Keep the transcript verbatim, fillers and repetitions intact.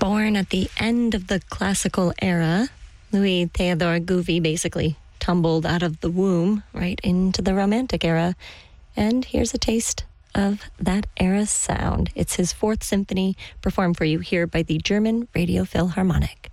Born at the end of the classical era, Louis Theodore Gouvi basically tumbled out of the womb right into the Romantic era. And here's a taste of that era's sound. It's his Fourth Symphony, performed for you here by the German Radio Philharmonic.